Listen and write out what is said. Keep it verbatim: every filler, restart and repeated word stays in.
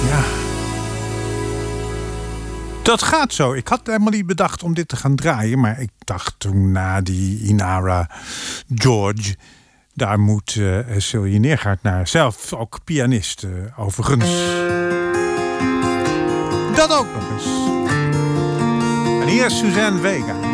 Ja. Dat gaat zo. Ik had helemaal niet bedacht om dit te gaan draaien. Maar ik dacht toen na die Inara George... daar moet uh, Silje Neergaard naar. Zelf ook pianist, uh, overigens. Dat ook nog eens. En hier is Suzanne Vega.